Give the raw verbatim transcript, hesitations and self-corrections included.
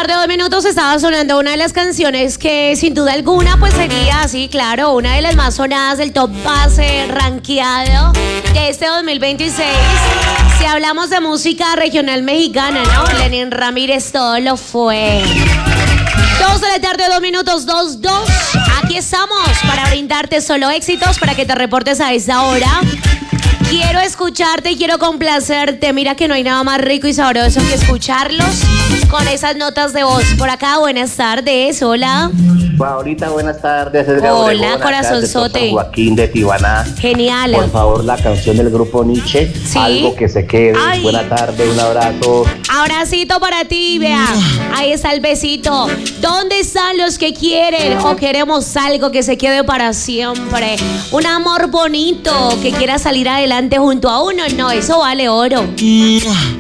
tarde, dos minutos, estaba sonando una de las canciones que sin duda alguna pues sería, sí, claro, una de las más sonadas del top base rankeado de este dos mil veintiséis. Si hablamos de música regional mexicana, ¿no? Lenin Ramírez todo lo fue. Dos de la tarde, dos minutos, dos, dos. Aquí estamos para brindarte solo éxitos, para que te reportes a esa hora. Quiero escucharte y quiero complacerte. Mira que no hay nada más rico y sabroso que escucharlos con esas notas de voz. Por acá, buenas tardes, hola. Ahorita, buenas tardes. Es Hola, corazonzote. Joaquín de Tibaná. Genial. Por favor, la canción del grupo Nietzsche. Sí. Algo que se quede. Ay. Buena tarde, un abrazo. Abracito para ti, vea. Ahí está el besito. ¿Dónde están los que quieren o queremos algo que se quede para siempre? Un amor bonito que quiera salir adelante junto a uno. No, eso vale oro.